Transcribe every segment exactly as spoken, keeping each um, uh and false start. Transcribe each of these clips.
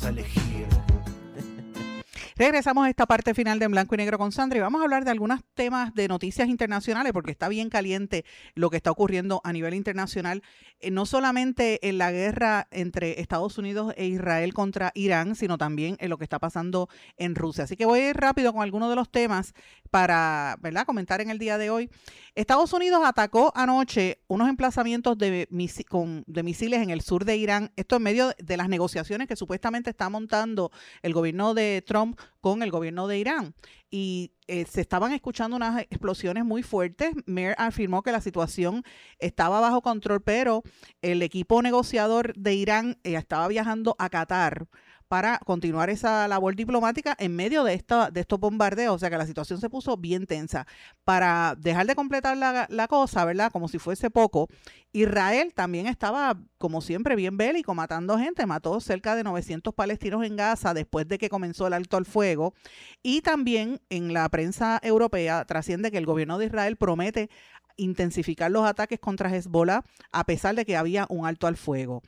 para elegir. Regresamos a esta parte final de En Blanco y Negro con Sandra y vamos a hablar de algunos temas de noticias internacionales porque está bien caliente lo que está ocurriendo a nivel internacional, eh, no solamente en la guerra entre Estados Unidos e Israel contra Irán, sino también en lo que está pasando en Rusia. Así que voy a ir rápido con algunos de los temas para, ¿verdad?, comentar en el día de hoy. Estados Unidos atacó anoche unos emplazamientos de, misi- con, de misiles en el sur de Irán, esto en medio de las negociaciones que supuestamente está montando el gobierno de Trump con el gobierno de Irán. Y eh, se estaban escuchando unas explosiones muy fuertes. Mer afirmó que la situación estaba bajo control, pero el equipo negociador de Irán eh, estaba viajando a Qatar para continuar esa labor diplomática en medio de, esta, de estos bombardeos. O sea que la situación se puso bien tensa. Para dejar de completar la, la cosa, ¿verdad?, como si fuese poco, Israel también estaba, como siempre, bien bélico, matando gente. Mató cerca de novecientos palestinos en Gaza después de que comenzó el alto al fuego. Y también en la prensa europea trasciende que el gobierno de Israel promete intensificar los ataques contra Hezbollah a pesar de que había un alto al fuego.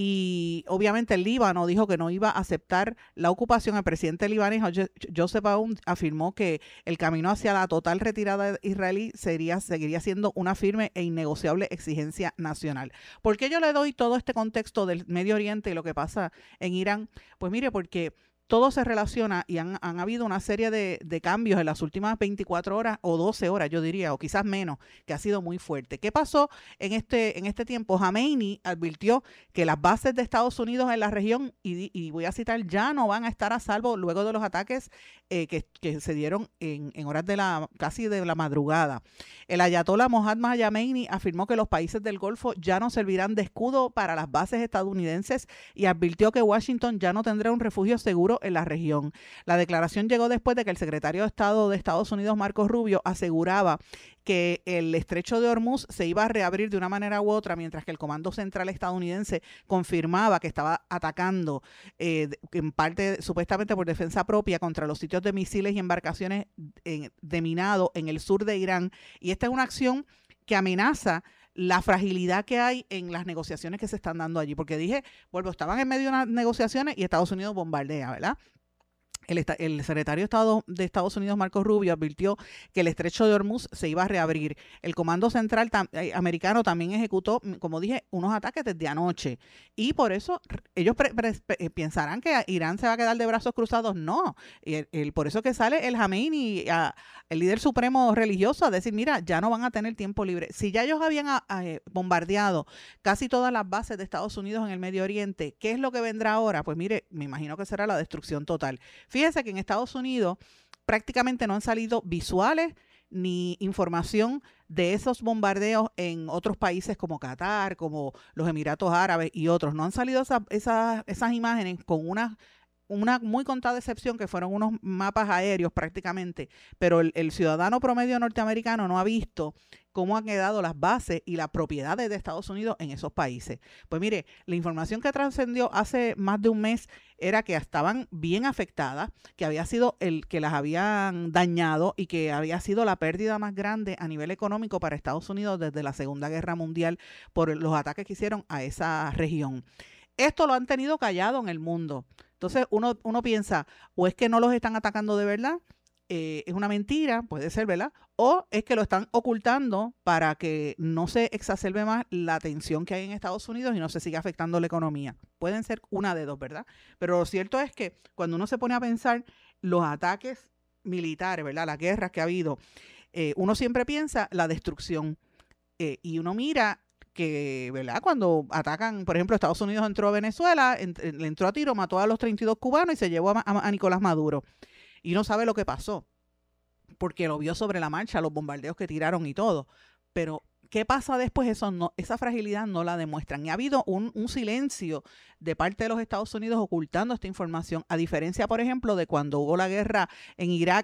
Y obviamente el Líbano dijo que no iba a aceptar la ocupación. El presidente libanés Joseph Aoun afirmó que el camino hacia la total retirada israelí sería, seguiría siendo una firme e innegociable exigencia nacional. ¿Por qué yo le doy todo este contexto del Medio Oriente y lo que pasa en Irán? Pues mire, porque todo se relaciona y han, han habido una serie de, de cambios en las últimas veinticuatro horas o doce horas, yo diría, o quizás menos, que ha sido muy fuerte. ¿Qué pasó en este, en este tiempo? Khamenei advirtió que las bases de Estados Unidos en la región, y, y voy a citar, ya no van a estar a salvo luego de los ataques eh, que, que se dieron en, en horas de la casi de la madrugada. El ayatollah Mohammad Khamenei afirmó que los países del Golfo ya no servirán de escudo para las bases estadounidenses y advirtió que Washington ya no tendrá un refugio seguro en la región. La declaración llegó después de que el secretario de Estado de Estados Unidos, Marco Rubio, aseguraba que el estrecho de Hormuz se iba a reabrir de una manera u otra, mientras que el Comando Central estadounidense confirmaba que estaba atacando eh, en parte supuestamente por defensa propia contra los sitios de misiles y embarcaciones en, de minado en el sur de Irán. Y esta es una acción que amenaza la fragilidad que hay en las negociaciones que se están dando allí. Porque dije, bueno, estaban en medio de unas negociaciones y Estados Unidos bombardea, ¿verdad? El, el secretario de Estado de Estados Unidos, Marco Rubio, advirtió que el estrecho de Hormuz se iba a reabrir. El Comando Central tam, eh, americano también ejecutó, como dije, unos ataques desde anoche. Y por eso ellos pre, pre, pre, pensarán que Irán se va a quedar de brazos cruzados. No. El, el, por eso que sale el Khamenei, a, el líder supremo religioso, a decir, mira, ya no van a tener tiempo libre. Si ya ellos habían a, a, bombardeado casi todas las bases de Estados Unidos en el Medio Oriente, ¿qué es lo que vendrá ahora? Pues mire, me imagino que será la destrucción total. Fíjense que en Estados Unidos prácticamente no han salido visuales ni información de esos bombardeos en otros países como Qatar, como los Emiratos Árabes y otros. No han salido esa, esa, esas imágenes con unas una muy contada excepción que fueron unos mapas aéreos prácticamente, pero el, el ciudadano promedio norteamericano no ha visto cómo han quedado las bases y las propiedades de Estados Unidos en esos países. Pues mire, la información que trascendió hace más de un mes era que estaban bien afectadas, que había sido el que las habían dañado y que había sido la pérdida más grande a nivel económico para Estados Unidos desde la Segunda Guerra Mundial por los ataques que hicieron a esa región. Esto lo han tenido callado en el mundo. Entonces uno, uno piensa, o es que no los están atacando de verdad, eh, es una mentira, puede ser, ¿verdad? O es que lo están ocultando para que no se exacerbe más la tensión que hay en Estados Unidos y no se siga afectando la economía. Pueden ser una de dos, ¿verdad? Pero lo cierto es que cuando uno se pone a pensar los ataques militares, ¿verdad? Las guerras que ha habido, eh, uno siempre piensa la destrucción eh, y uno mira que, ¿verdad? Cuando atacan, por ejemplo, Estados Unidos entró a Venezuela, ent le entró a tiro, mató a los treinta y dos cubanos y se llevó a, a, a Nicolás Maduro. Y no sabe lo que pasó, porque lo vio sobre la marcha, los bombardeos que tiraron y todo. Pero, ¿qué pasa después? Eso no, esa fragilidad no la demuestran. Y ha habido un, un silencio de parte de los Estados Unidos ocultando esta información, a diferencia, por ejemplo, de cuando hubo la guerra en Irak,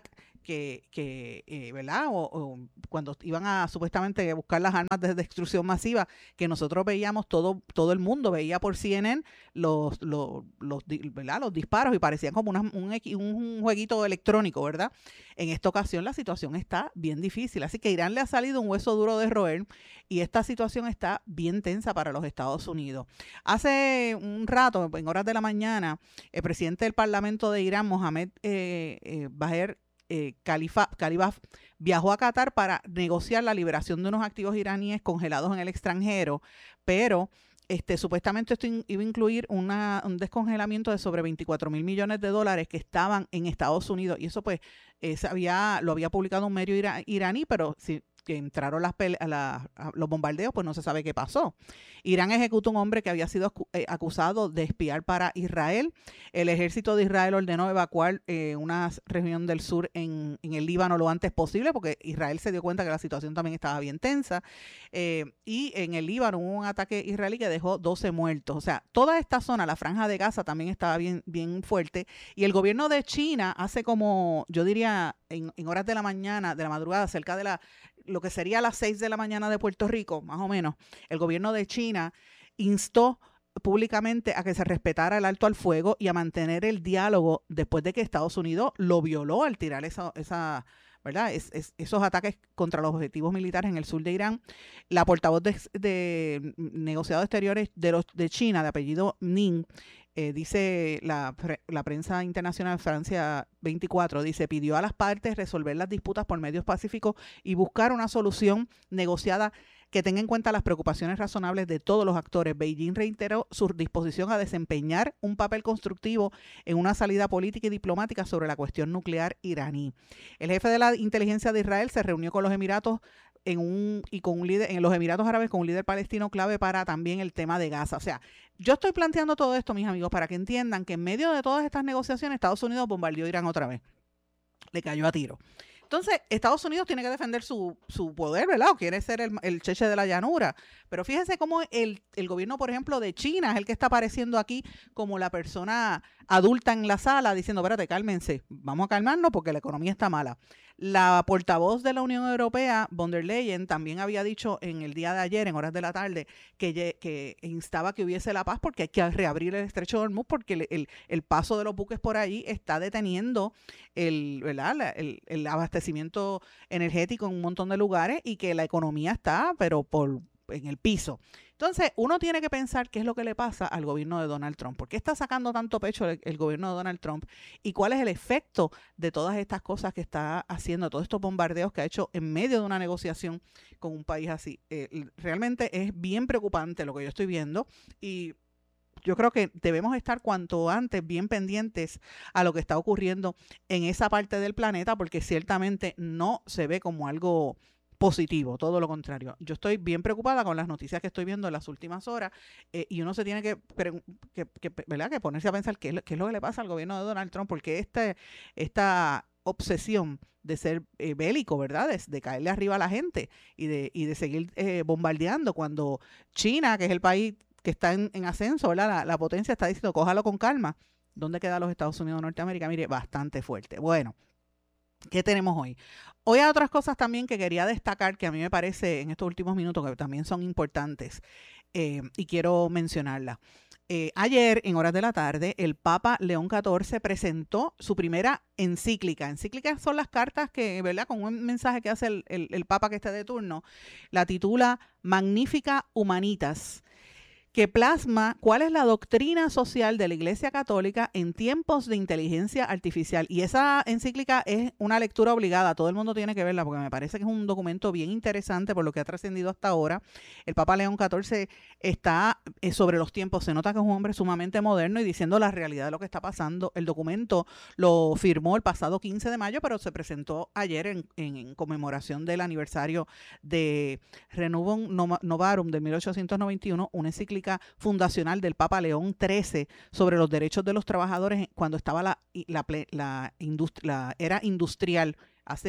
que, que eh, ¿verdad? O, o cuando iban a supuestamente buscar las armas de destrucción masiva, que nosotros veíamos, todo, todo el mundo veía por C N N los, los, los, ¿verdad? Los disparos y parecían como una, un, un jueguito electrónico, ¿verdad? En esta ocasión la situación está bien difícil, así que Irán le ha salido un hueso duro de roer y esta situación está bien tensa para los Estados Unidos. Hace un rato, en horas de la mañana, el presidente del Parlamento de Irán, Mohamed eh, eh, Baher Eh, Khalifa, Khalibaf, viajó a Qatar para negociar la liberación de unos activos iraníes congelados en el extranjero, pero este, supuestamente esto in, iba a incluir una, un descongelamiento de sobre veinticuatro mil millones de dólares que estaban en Estados Unidos, y eso pues eh, había, lo había publicado un medio ira, iraní, pero si que entraron las pele a la, a los bombardeos, pues no se sabe qué pasó. Irán ejecutó un hombre que había sido eh, acusado de espiar para Israel. El ejército de Israel ordenó evacuar eh, una región del sur en, en el Líbano lo antes posible, porque Israel se dio cuenta que la situación también estaba bien tensa. Eh, y en el Líbano hubo un ataque israelí que dejó doce muertos. O sea, toda esta zona, la Franja de Gaza, también estaba bien, bien fuerte. Y el gobierno de China hace como, yo diría, en, en horas de la mañana, de la madrugada, cerca de la lo que sería a las seis de la mañana de Puerto Rico, más o menos, el gobierno de China instó públicamente a que se respetara el alto al fuego y a mantener el diálogo después de que Estados Unidos lo violó al tirar esa, esa ¿verdad? Es, es, esos ataques contra los objetivos militares en el sur de Irán. La portavoz de, de negociados exteriores de, los, de China, de apellido Ning, Eh, dice la, la prensa internacional Francia veinticuatro, dice, pidió a las partes resolver las disputas por medios pacíficos y buscar una solución negociada que tenga en cuenta las preocupaciones razonables de todos los actores. Beijing reiteró su disposición a desempeñar un papel constructivo en una salida política y diplomática sobre la cuestión nuclear iraní. El jefe de la inteligencia de Israel se reunió con los Emiratos en un y con un líder en los Emiratos Árabes con un líder palestino clave para también el tema de Gaza. O sea, yo estoy planteando todo esto, mis amigos, para que entiendan que en medio de todas estas negociaciones Estados Unidos bombardeó Irán otra vez. Le cayó a tiro. Entonces, Estados Unidos tiene que defender su, su poder, ¿verdad? O quiere ser el, el cheche de la llanura. Pero fíjense cómo el, el gobierno, por ejemplo, de China es el que está apareciendo aquí como la persona adulta en la sala diciendo, espérate, cálmense, vamos a calmarnos porque la economía está mala. La portavoz de la Unión Europea, von der Leyen, también había dicho en el día de ayer, en horas de la tarde, que, que instaba que hubiese la paz porque hay que reabrir el estrecho de Hormuz porque el, el, el paso de los buques por allí está deteniendo el, ¿verdad? el, el abastecimiento energético en un montón de lugares y que la economía está, pero por en el piso. Entonces, uno tiene que pensar qué es lo que le pasa al gobierno de Donald Trump. ¿Por qué está sacando tanto pecho el, el gobierno de Donald Trump? ¿Y cuál es el efecto de todas estas cosas que está haciendo, todos estos bombardeos que ha hecho en medio de una negociación con un país así? Eh, realmente es bien preocupante lo que yo estoy viendo y yo creo que debemos estar cuanto antes bien pendientes a lo que está ocurriendo en esa parte del planeta porque ciertamente no se ve como algo positivo, todo lo contrario. Yo estoy bien preocupada con las noticias que estoy viendo en las últimas horas eh, y uno se tiene que, que, que, ¿verdad? que ponerse a pensar qué, qué es lo que le pasa al gobierno de Donald Trump, porque este, esta obsesión de ser eh, bélico, ¿verdad? De, de caerle arriba a la gente y de, y de seguir eh, bombardeando cuando China, que es el país que está en, en ascenso, ¿verdad? La, la potencia está diciendo, cójalo con calma. ¿Dónde quedan los Estados Unidos de Norteamérica? Mire, bastante fuerte. Bueno, ¿qué tenemos hoy? Hoy hay otras cosas también que quería destacar que a mí me parece en estos últimos minutos que también son importantes eh, y quiero mencionarlas. Eh, ayer, en horas de la tarde, el Papa León catorce presentó su primera encíclica. Encíclicas son las cartas que, ¿verdad? Con un mensaje que hace el, el, el Papa que esté de turno. La titula Magnificat Humanitas, que plasma cuál es la doctrina social de la Iglesia Católica en tiempos de inteligencia artificial. Y esa encíclica es una lectura obligada, todo el mundo tiene que verla porque me parece que es un documento bien interesante por lo que ha trascendido hasta ahora. El Papa León catorce está sobre los tiempos, se nota que es un hombre sumamente moderno y diciendo la realidad de lo que está pasando. El documento lo firmó el pasado quince de mayo, pero se presentó ayer en, en, en conmemoración del aniversario de Renovum Novarum de mil ochocientos noventa y uno, una encíclica fundacional del Papa León trece sobre los derechos de los trabajadores cuando estaba la, la, la, indust- la era industrial hace,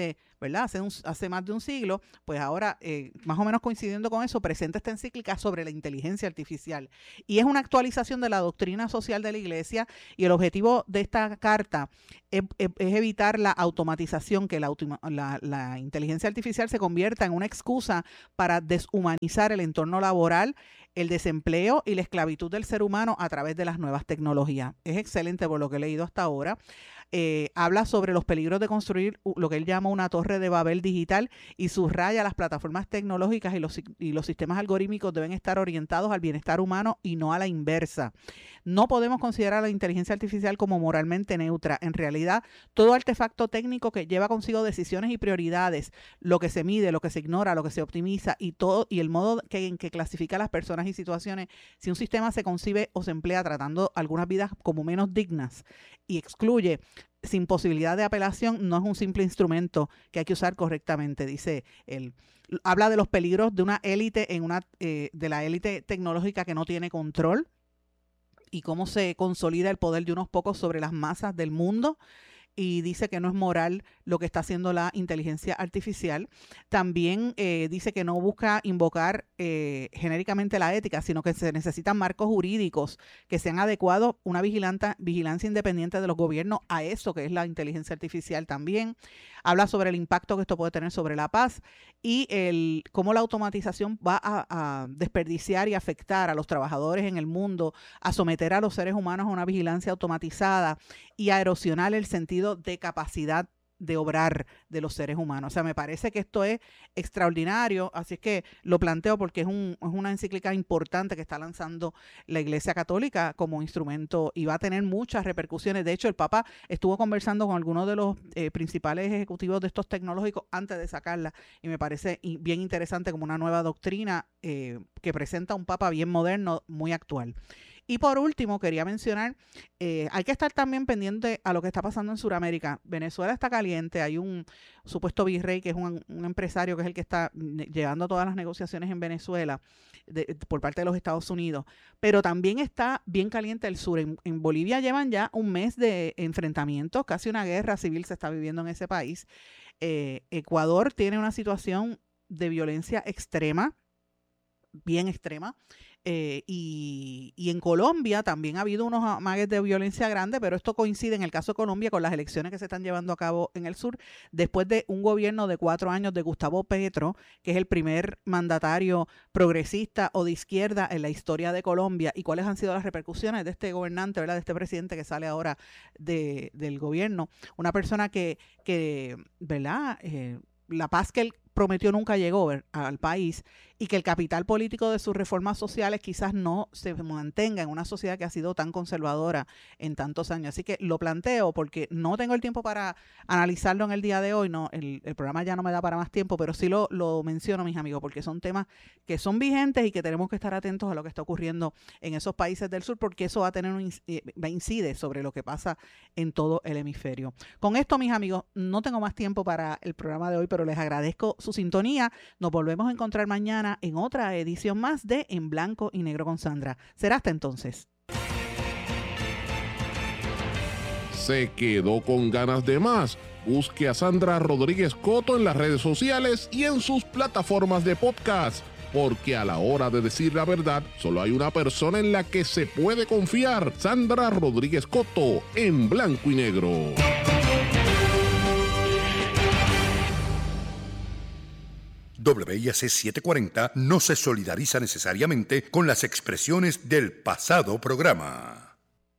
¿verdad? Hace, un, hace más de un siglo, pues ahora, eh, más o menos coincidiendo con eso, presenta esta encíclica sobre la inteligencia artificial. Y es una actualización de la doctrina social de la Iglesia, y el objetivo de esta carta es, es, es evitar la automatización, que la, la, la inteligencia artificial se convierta en una excusa para deshumanizar el entorno laboral, el desempleo y la esclavitud del ser humano a través de las nuevas tecnologías. Es excelente por lo que he leído hasta ahora. Eh, habla sobre los peligros de construir lo que él llama una torre de Babel digital y subraya las plataformas tecnológicas y los, y los sistemas algorítmicos deben estar orientados al bienestar humano y no a la inversa. No podemos considerar la inteligencia artificial como moralmente neutra. En realidad, todo artefacto técnico que lleva consigo decisiones y prioridades, lo que se mide, lo que se ignora, lo que se optimiza y todo y el modo que, en que clasifica a las personas y situaciones, si un sistema se concibe o se emplea tratando algunas vidas como menos dignas y excluye sin posibilidad de apelación, no es un simple instrumento que hay que usar correctamente, dice él. Habla de los peligros de una élite en una eh, de la élite tecnológica que no tiene control y cómo se consolida el poder de unos pocos sobre las masas del mundo. Y dice que no es moral lo que está haciendo la inteligencia artificial. También eh, dice que no busca invocar eh, genéricamente la ética, sino que se necesitan marcos jurídicos que sean adecuados, una vigilanta, vigilancia independiente de los gobiernos a eso que es la inteligencia artificial también. Habla sobre el impacto que esto puede tener sobre la paz y el cómo la automatización va a, a desperdiciar y afectar a los trabajadores en el mundo, a someter a los seres humanos a una vigilancia automatizada y a erosionar el sentido de capacidad de obrar de los seres humanos. O sea, me parece que esto es extraordinario, así es que lo planteo porque es, un, es una encíclica importante que está lanzando la Iglesia Católica como instrumento y va a tener muchas repercusiones. De hecho, el Papa estuvo conversando con algunos de los eh, principales ejecutivos de estos tecnológicos antes de sacarla y me parece bien interesante como una nueva doctrina eh, que presenta un Papa bien moderno, muy actual. Y por último, quería mencionar, eh, hay que estar también pendiente a lo que está pasando en Sudamérica. Venezuela está caliente, hay un supuesto virrey que es un, un empresario que es el que está llevando todas las negociaciones en Venezuela de, de, por parte de los Estados Unidos, pero también está bien caliente el sur. En, en Bolivia llevan ya un mes de enfrentamientos, casi una guerra civil se está viviendo en ese país. Eh, Ecuador tiene una situación de violencia extrema, bien extrema. Eh, y, y en Colombia también ha habido unos amagues de violencia grande, pero esto coincide en el caso de Colombia con las elecciones que se están llevando a cabo en el sur, después de un gobierno de cuatro años de Gustavo Petro, que es el primer mandatario progresista o de izquierda en la historia de Colombia. ¿Y cuáles han sido las repercusiones de este gobernante, ¿verdad? De este presidente que sale ahora de, del gobierno? Una persona que, que ¿verdad? Eh, la paz que él prometió nunca llegó al país y que el capital político de sus reformas sociales quizás no se mantenga en una sociedad que ha sido tan conservadora en tantos años. Así que lo planteo porque no tengo el tiempo para analizarlo en el día de hoy, no, el, el programa ya no me da para más tiempo, pero sí lo, lo menciono, mis amigos, porque son temas que son vigentes y que tenemos que estar atentos a lo que está ocurriendo en esos países del sur, porque eso va a tener un va a incide sobre lo que pasa en todo el hemisferio. Con esto, mis amigos, no tengo más tiempo para el programa de hoy, pero les agradezco su sintonía. Nos volvemos a encontrar mañana en otra edición más de En Blanco y Negro con Sandra. Será hasta entonces. ¿Se quedó con ganas de más? Busque a Sandra Rodríguez Coto en las redes sociales y en sus plataformas de podcast, porque a la hora de decir la verdad, solo hay una persona en la que se puede confiar: Sandra Rodríguez Coto, en Blanco y Negro. W I A C setecientos cuarenta no se solidariza necesariamente con las expresiones del pasado programa.